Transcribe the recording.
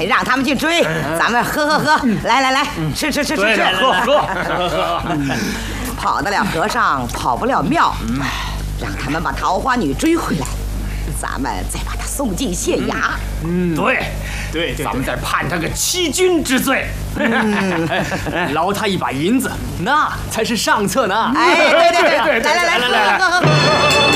让他们去追，咱们喝，来，吃， 喝。 跑得了和尚跑不了庙，让他们把桃花女追回来，咱们再把她送进县衙。 对，咱们再判他个欺君之罪， 捞他一把银子，那才是上策呢。 哎，对，来，喝。